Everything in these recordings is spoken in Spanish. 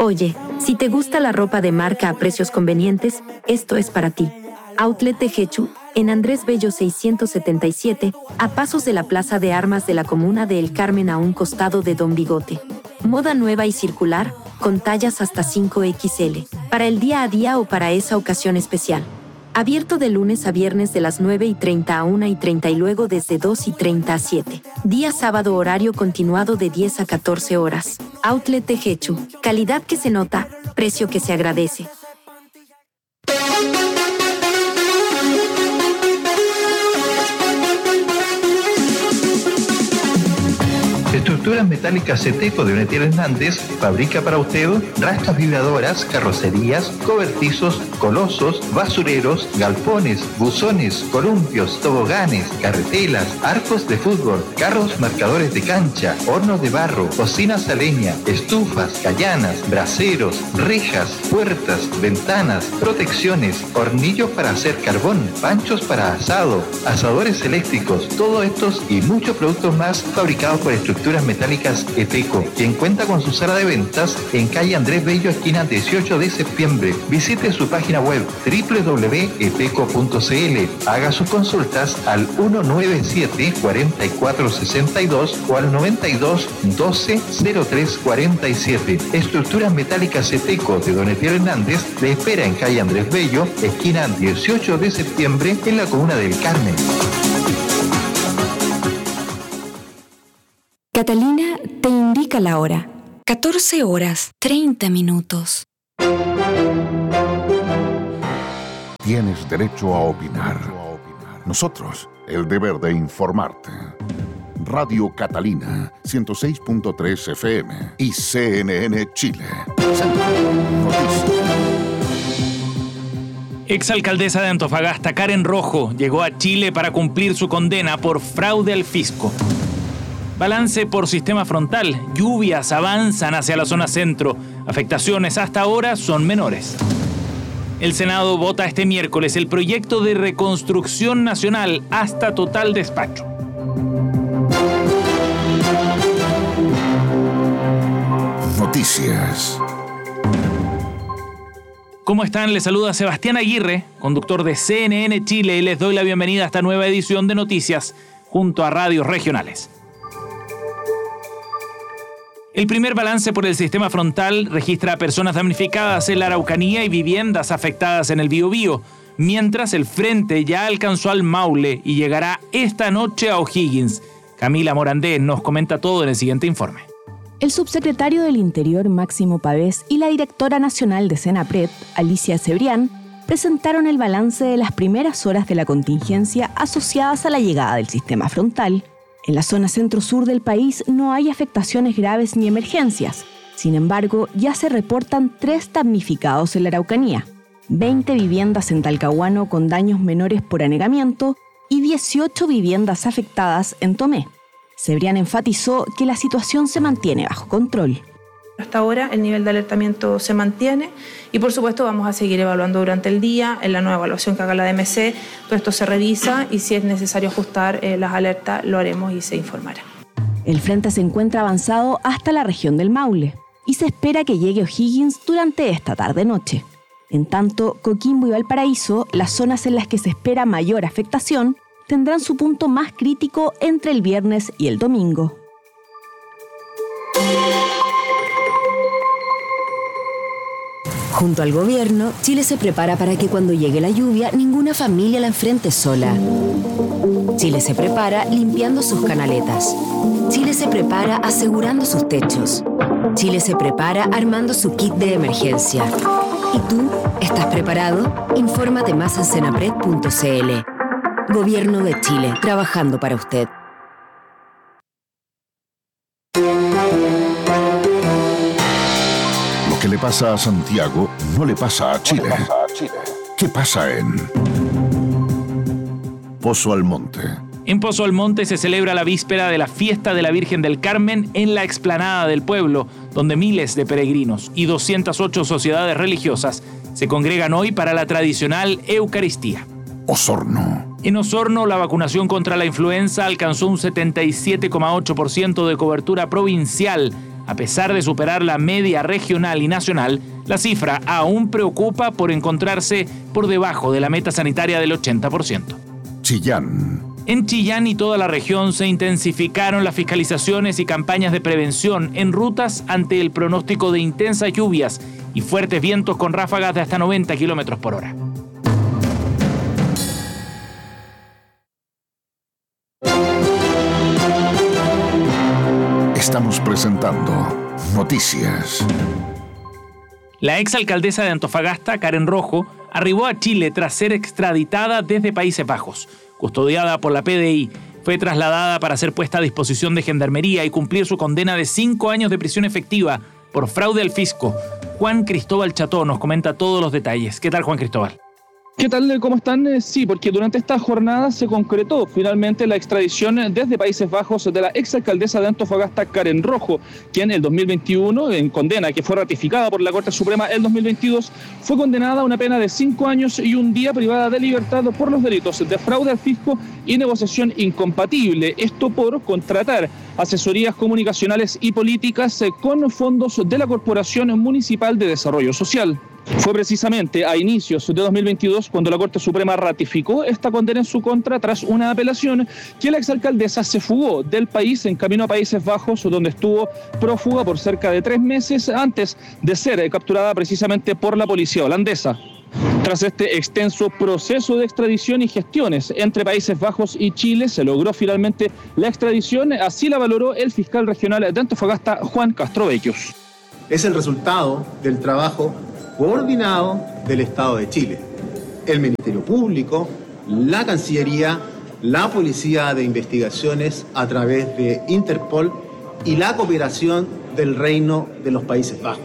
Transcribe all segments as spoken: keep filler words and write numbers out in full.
Oye, si te gusta la ropa de marca a precios convenientes, esto es para ti. Outlet Tejechu, en Andrés Bello seiscientos setenta y siete, a pasos de la Plaza de Armas de la Comuna de El Carmen a un costado de Don Bigote. Moda nueva y circular, con tallas hasta cinco equis ele, para el día a día o para esa ocasión especial. Abierto de lunes a viernes de las nueve y treinta a una y treinta y luego desde dos y treinta a siete. Día sábado horario continuado de diez a catorce horas. Outlet Tejechu, calidad que se nota, precio que se agradece. Estructuras Metálicas Ceteco de Donetiel Hernández fabrica para usted rastas vibradoras, carrocerías, cobertizos, colosos, basureros, galpones, buzones, columpios, toboganes, carretelas, arcos de fútbol, carros marcadores de cancha, hornos de barro, cocinas a leña, estufas, callanas, braseros, rejas, puertas, ventanas, protecciones, hornillos para hacer carbón, panchos para asado, asadores eléctricos, todos estos y muchos productos más fabricados por Estructuras Metálicas Ceteco, quien cuenta con su sala de ventas en calle Andrés Bello, esquina dieciocho de septiembre. Visite su página web doble u doble u doble u punto eteco punto ce ele. Haga sus consultas al uno nueve siete, cuatro cuatro seis dos o al noventa y dos, doce, cero tres cuarenta y siete. Estructuras Metálicas Ceteco de Donetiel Hernández le espera en calle Andrés Bello, esquina dieciocho de septiembre, en la comuna del Carmen. Catalina te indica la hora. catorce horas, treinta minutos. Tienes derecho a opinar. Nosotros, el deber de informarte. Radio Catalina, ciento seis punto tres efe eme y ce ene ene Chile. Noticias. Exalcaldesa de Antofagasta, Karen Rojo, llegó a Chile para cumplir su condena por fraude al fisco. Balance por sistema frontal. Lluvias avanzan hacia la zona centro. Afectaciones hasta ahora son menores. El Senado vota este miércoles el proyecto de reconstrucción nacional hasta total despacho. Noticias. ¿Cómo están? Les saluda Sebastián Aguirre, conductor de ce ene ene Chile, y les doy la bienvenida a esta nueva edición de Noticias junto a radios regionales. El primer balance por el sistema frontal registra personas damnificadas en la Araucanía y viviendas afectadas en el Biobío, mientras el frente ya alcanzó al Maule y llegará esta noche a O'Higgins. Camila Morandé nos comenta todo en el siguiente informe. El subsecretario del Interior, Máximo Pavés, y la directora nacional de Senapred, Alicia Cebrián, presentaron el balance de las primeras horas de la contingencia asociadas a la llegada del sistema frontal. En la zona centro-sur del país no hay afectaciones graves ni emergencias. Sin embargo, ya se reportan tres damnificados en la Araucanía, veinte viviendas en Talcahuano con daños menores por anegamiento y dieciocho viviendas afectadas en Tomé. Cebrián enfatizó que la situación se mantiene bajo control. Hasta ahora el nivel de alertamiento se mantiene y por supuesto vamos a seguir evaluando durante el día. En la nueva evaluación que haga la de eme ce, todo esto se revisa y si es necesario ajustar eh, las alertas lo haremos y se informará. El frente se encuentra avanzado hasta la región del Maule y se espera que llegue a O'Higgins durante esta tarde-noche. En tanto, Coquimbo y Valparaíso, las zonas en las que se espera mayor afectación, tendrán su punto más crítico entre el viernes y el domingo. Junto al gobierno, Chile se prepara para que cuando llegue la lluvia, ninguna familia la enfrente sola. Chile se prepara limpiando sus canaletas. Chile se prepara asegurando sus techos. Chile se prepara armando su kit de emergencia. ¿Y tú? ¿Estás preparado? Infórmate más en senapred punto ce ele. Gobierno de Chile, trabajando para usted. Lo que le pasa a Santiago no le pasa a Chile. ¿Qué pasa en Pozo Almonte? En Pozo Almonte se celebra la víspera de la fiesta de la Virgen del Carmen en la explanada del pueblo, donde miles de peregrinos y doscientas ocho sociedades religiosas se congregan hoy para la tradicional Eucaristía. Osorno. En Osorno, la vacunación contra la influenza alcanzó un setenta y siete coma ocho por ciento de cobertura provincial, A pesar de superar la media regional y nacional, la cifra aún preocupa por encontrarse por debajo de la meta sanitaria del ochenta por ciento. Chillán. En Chillán y toda la región se intensificaron las fiscalizaciones y campañas de prevención en rutas ante el pronóstico de intensas lluvias y fuertes vientos con ráfagas de hasta noventa kilómetros por hora. Estamos presentando Noticias. La exalcaldesa de Antofagasta, Karen Rojo, arribó a Chile tras ser extraditada desde Países Bajos. Custodiada por la P D I, fue trasladada para ser puesta a disposición de Gendarmería y cumplir su condena de cinco años de prisión efectiva por fraude al fisco. Juan Cristóbal Cható nos comenta todos los detalles. ¿Qué tal, Juan Cristóbal? ¿Qué tal? ¿Cómo están? Sí, porque durante esta jornada se concretó finalmente la extradición desde Países Bajos de la exalcaldesa de Antofagasta, Karen Rojo, quien en dos mil veintiuno, en condena que fue ratificada por la Corte Suprema el dos mil veintidós, fue condenada a una pena de cinco años y un día privada de libertad por los delitos de fraude al fisco y negociación incompatible. Esto por contratar asesorías comunicacionales y políticas con fondos de la Corporación Municipal de Desarrollo Social. Fue precisamente a inicios de dos mil veintidós cuando la Corte Suprema ratificó esta condena en su contra tras una apelación que la exalcaldesa se fugó del país en camino a Países Bajos, donde estuvo prófuga por cerca de tres meses antes de ser capturada precisamente por la policía holandesa. Tras este extenso proceso de extradición y gestiones entre Países Bajos y Chile, se logró finalmente la extradición, así la valoró el fiscal regional de Antofagasta, Juan Castro Vecchius. Es el resultado del trabajo coordinado del Estado de Chile, el Ministerio Público, la Cancillería, la Policía de Investigaciones a través de Interpol y la cooperación del Reino de los Países Bajos,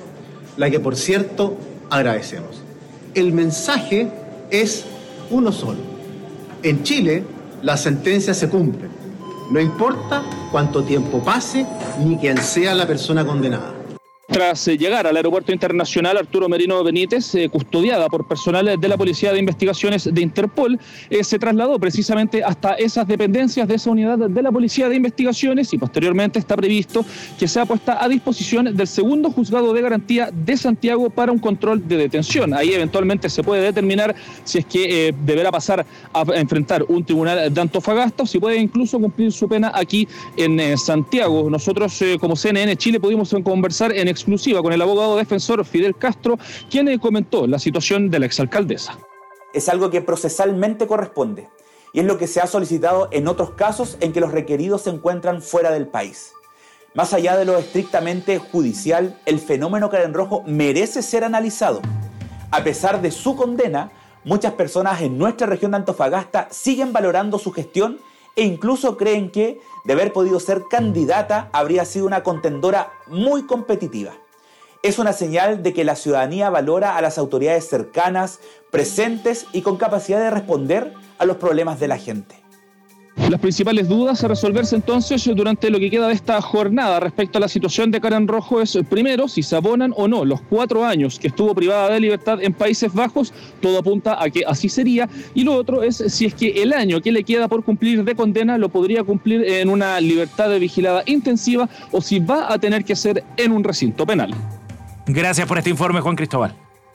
la que por cierto agradecemos. El mensaje es uno solo. En Chile las sentencias se cumplen, no importa cuánto tiempo pase ni quién sea la persona condenada. Tras llegar al Aeropuerto Internacional Arturo Merino Benítez, eh, custodiada por personal de la Policía de Investigaciones de Interpol, eh, se trasladó precisamente hasta esas dependencias de esa unidad de la Policía de Investigaciones y posteriormente está previsto que sea puesta a disposición del segundo juzgado de garantía de Santiago para un control de detención. Ahí eventualmente se puede determinar si es que eh, deberá pasar a enfrentar un tribunal de Antofagasta o si puede incluso cumplir su pena aquí en eh, Santiago. Nosotros eh, como C N N Chile pudimos conversar en exclusiva con el abogado defensor Fidel Castro, quien comentó la situación de la exalcaldesa. Es algo que procesalmente corresponde y es lo que se ha solicitado en otros casos en que los requeridos se encuentran fuera del país. Más allá de lo estrictamente judicial, el fenómeno Karen Rojo merece ser analizado. A pesar de su condena, muchas personas en nuestra región de Antofagasta siguen valorando su gestión e incluso creen que, de haber podido ser candidata, habría sido una contendora muy competitiva. Es una señal de que la ciudadanía valora a las autoridades cercanas, presentes y con capacidad de responder a los problemas de la gente. Las principales dudas a resolverse entonces durante lo que queda de esta jornada respecto a la situación de Karen Rojo es, primero, si se abonan o no los cuatro años que estuvo privada de libertad en Países Bajos. Todo apunta a que así sería. Y lo otro es si es que el año que le queda por cumplir de condena lo podría cumplir en una libertad vigilada intensiva o si va a tener que ser en un recinto penal. Gracias por este informe, Juan Cristóbal.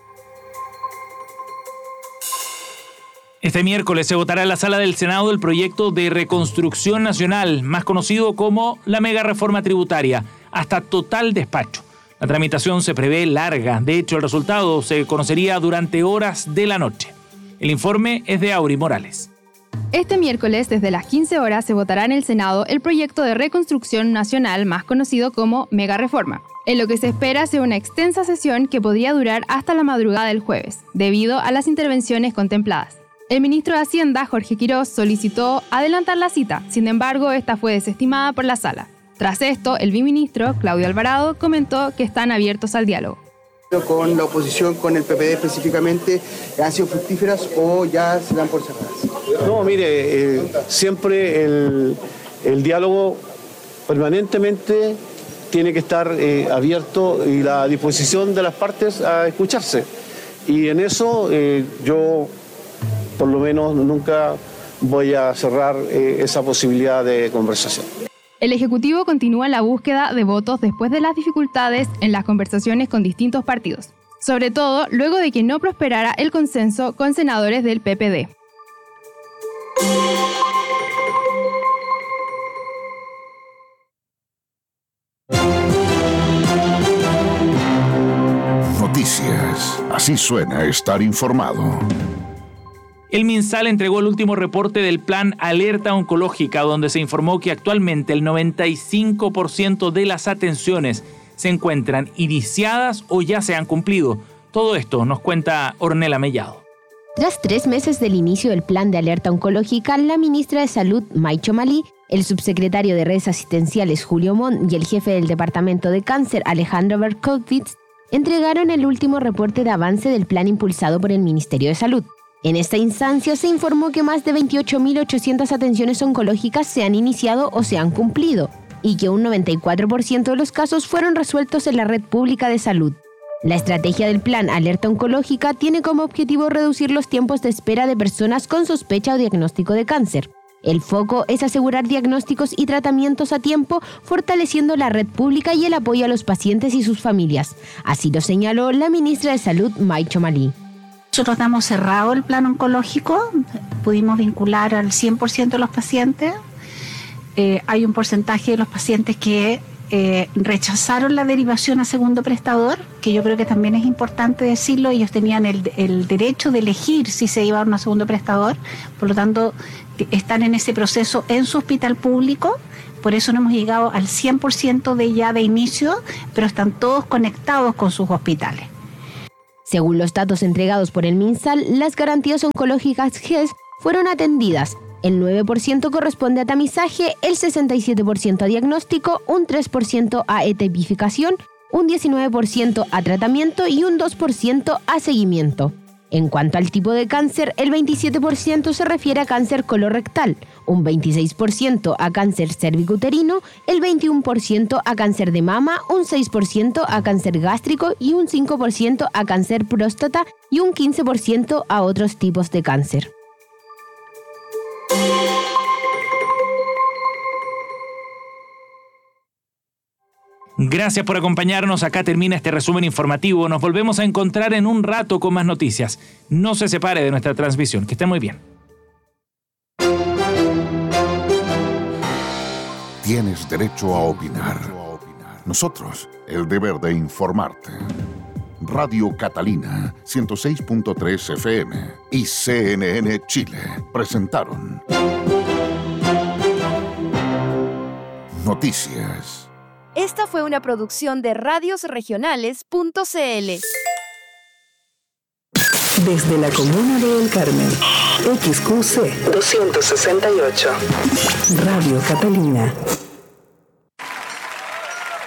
Este miércoles se votará en la sala del Senado el proyecto de reconstrucción nacional, más conocido como la mega reforma tributaria, hasta total despacho. La tramitación se prevé larga, de hecho el resultado se conocería durante horas de la noche. El informe es de Auri Morales. Este miércoles, desde las quince horas, se votará en el Senado el proyecto de reconstrucción nacional, más conocido como mega reforma, en lo que se espera sea una extensa sesión que podría durar hasta la madrugada del jueves, debido a las intervenciones contempladas. El ministro de Hacienda, Jorge Quirós, solicitó adelantar la cita, sin embargo, esta fue desestimada por la sala. Tras esto, el biministro, Claudio Alvarado, comentó que están abiertos al diálogo. Con la oposición, con el P P D específicamente, ¿han sido fructíferas o ya se dan por cerradas? No, mire, eh, siempre el, el diálogo permanentemente tiene que estar eh, abierto y la disposición de las partes a escucharse. Y en eso eh, yo... por lo menos nunca voy a cerrar eh, esa posibilidad de conversación. El Ejecutivo continúa la búsqueda de votos después de las dificultades en las conversaciones con distintos partidos, sobre todo luego de que no prosperara el consenso con senadores del P P D. Noticias. Así suena estar informado. El MinSal entregó el último reporte del Plan Alerta Oncológica, donde se informó que actualmente el noventa y cinco por ciento de las atenciones se encuentran iniciadas o ya se han cumplido. Todo esto nos cuenta Ornella Mellado. Tras tres meses del inicio del Plan de Alerta Oncológica, la ministra de Salud, May Chomali, el subsecretario de Redes Asistenciales, Julio Montt, y el jefe del Departamento de Cáncer, Alejandro Berkowitz, entregaron el último reporte de avance del plan impulsado por el Ministerio de Salud. En esta instancia se informó que más de veintiocho mil ochocientas atenciones oncológicas se han iniciado o se han cumplido, y que un noventa y cuatro por ciento de los casos fueron resueltos en la red pública de salud. La estrategia del Plan Alerta Oncológica tiene como objetivo reducir los tiempos de espera de personas con sospecha o diagnóstico de cáncer. El foco es asegurar diagnósticos y tratamientos a tiempo, fortaleciendo la red pública y el apoyo a los pacientes y sus familias. Así lo señaló la ministra de Salud, May Chomali. Nosotros damos cerrado el plan oncológico, pudimos vincular al cien por ciento de los pacientes. Eh, hay un porcentaje de los pacientes que eh, rechazaron la derivación a segundo prestador, que yo creo que también es importante decirlo. Ellos tenían el, el derecho de elegir si se iban a un segundo prestador, por lo tanto están en ese proceso en su hospital público. Por eso no hemos llegado al cien por ciento de ya de inicio, pero están todos conectados con sus hospitales. Según los datos entregados por el MinSal, las garantías oncológicas G E S fueron atendidas. El nueve por ciento corresponde a tamizaje, el sesenta y siete por ciento a diagnóstico, un tres por ciento a tipificación, un diecinueve por ciento a tratamiento y un dos por ciento a seguimiento. En cuanto al tipo de cáncer, el veintisiete por ciento se refiere a cáncer colorectal, un veintiséis por ciento a cáncer cervicuterino, el veintiuno por ciento a cáncer de mama, un seis por ciento a cáncer gástrico y un cinco por ciento a cáncer próstata y un quince por ciento a otros tipos de cáncer. Gracias por acompañarnos. Acá termina este resumen informativo. Nos volvemos a encontrar en un rato con más noticias. No se separe de nuestra transmisión. Que esté muy bien. Tienes derecho a opinar. Nosotros, el deber de informarte. Radio Catalina, ciento seis punto tres F M y C N N Chile presentaron Noticias. Esta fue una producción de radios regionales punto c l. Desde la comuna de El Carmen, X Q C doscientos sesenta y ocho. Radio Catalina.